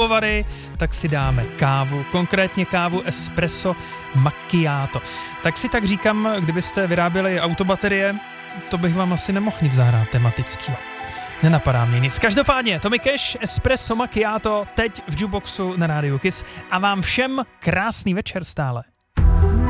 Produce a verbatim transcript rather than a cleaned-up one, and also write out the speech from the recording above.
pivovary, tak si dáme kávu, konkrétně kávu espresso macchiato. Tak si tak říkám, kdybyste vyráběli autobaterie, to bych vám asi nemohl nic zahrát tematického. Nenapadá mě nic. Každopádně, Tommy Cash, espresso macchiato, teď v Jukeboxu na Rádiu Kiss a vám všem krásný večer stále.